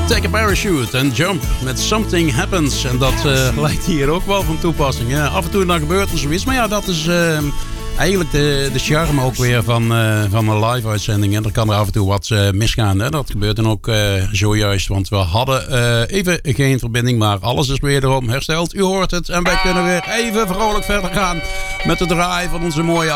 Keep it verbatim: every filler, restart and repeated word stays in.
Take a parachute and jump met Something Happens. En dat uh, lijkt hier ook wel van toepassing. Ja, af en toe dan gebeurt er zoiets. Maar ja, dat is uh, eigenlijk de, de charme ook weer van, uh, van een live uitzending. En er kan er af en toe wat uh, misgaan. Hè? Dat gebeurt dan ook uh, zojuist. Want we hadden uh, even geen verbinding. Maar alles is wederom hersteld. U hoort het. En wij kunnen weer even vrolijk verder gaan met de draai van onze mooie